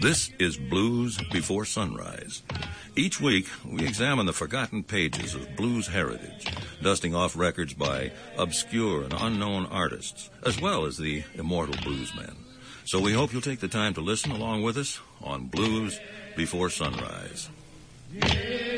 This is Blues Before Sunrise. Each week, we examine the forgotten pages of blues heritage, dusting off records by obscure and unknown artists, as well as the immortal bluesmen. So we hope you'll take the time to listen along with us on Blues Before Sunrise. Yeah.